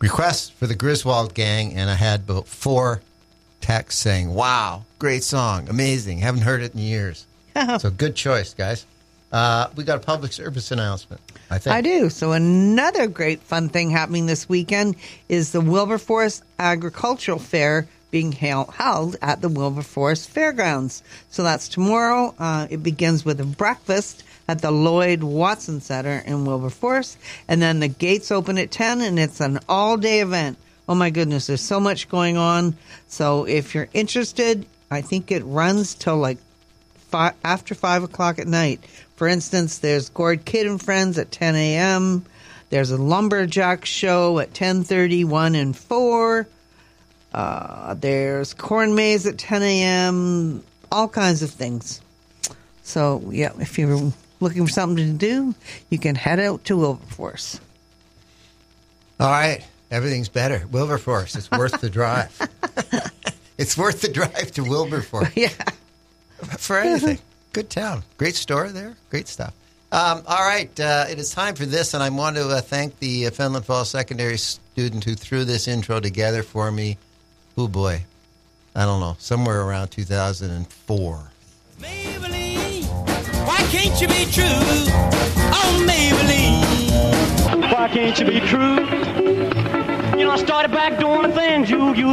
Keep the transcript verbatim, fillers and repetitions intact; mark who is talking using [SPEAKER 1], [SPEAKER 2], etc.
[SPEAKER 1] requests for the Griswold Gang, and I had about four texts saying, wow, great song, amazing, haven't heard it in years. So good choice, guys. Uh, we got a public service announcement, I think.
[SPEAKER 2] I do. So another great fun thing happening this weekend is the Wilberforce Agricultural Fair being held at the Wilberforce Fairgrounds. So that's tomorrow. Uh, it begins with a breakfast at the Lloyd Watson Center in Wilberforce. And then the gates open at ten, and it's an all-day event. Oh, my goodness, there's so much going on. So if you're interested, I think it runs till like five, after five o'clock at night. For instance, there's Gord Kidd and Friends at ten a.m. There's a lumberjack show at ten thirty, one and four. Uh, there's corn maze at ten a.m., all kinds of things. So, yeah, if you're looking for something to do, you can head out to Wilberforce.
[SPEAKER 1] All right. Everything's better. Wilberforce. It's worth the drive. It's worth the drive to Wilberforce.
[SPEAKER 2] Yeah.
[SPEAKER 1] For anything. Good town. Great store there. Great stuff. Um, all right. Uh, it is time for this, and I want to uh, thank the uh, Fenland Falls Secondary student who threw this intro together for me. Oh, boy. I don't know. Somewhere around two thousand four.
[SPEAKER 3] Maybelline, why can't you be true? Oh, Maybelline.
[SPEAKER 4] Why can't you be true? You know, I started back doing the things you, you